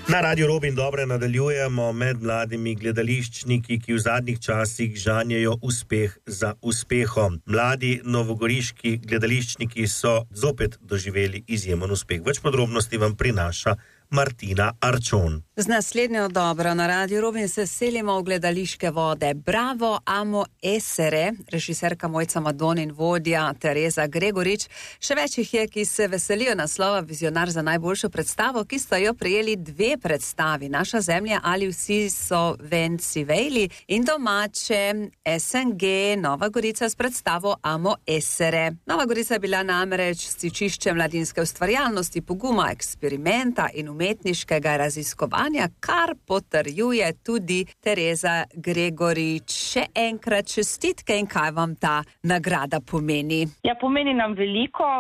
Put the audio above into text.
Na Radiu Robin dobre nadaljujemo med mladimi gledališčniki, ki v zadnjih časih žanjejo uspeh za uspehom. Mladi novogoriški gledališčniki so zopet doživeli izjemen uspeh. Več podrobnosti vam prinaša Martina Arčon. Z naslednjo dobro na Radiu Robin se selimo v gledališke vode. Bravo, amo essere, režiserka Mojca Madon in vodja Tereza Gregorič. Še več jih je, ki se veselijo naslova Vizionar za najboljšo predstavo, ki sta jo prejeli dve predstavi. Naša zemlja ali vsi so venci vejli in domače SNG Nova Gorica s predstavo Amo essere. Nova Gorica je bila namreč stičišče mladinske ustvarjalnosti, poguma, eksperimenta in umetniškega raziskovanja, kar potrjuje tudi Tereza Gregorič. Še enkrat čestitke in kaj vam ta nagrada pomeni? Ja, pomeni nam veliko.